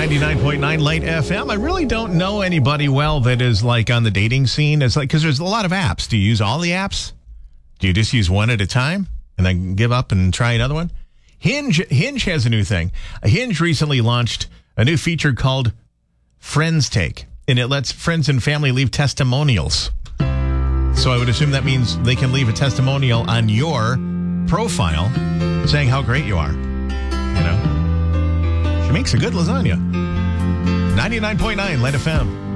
99.9 Light FM. I really don't know anybody well that is like on the dating scene. It's like, because there's a lot of apps. Do you use all the apps? Do you just use one at a time and then give up and try another one? Hinge has a new thing. Hinge recently launched a new feature called Friends Take, and it lets friends and family leave testimonials. So I would assume that means they can leave a testimonial on your profile saying how great you are. You know? She makes a good lasagna. 99.9 Light FM.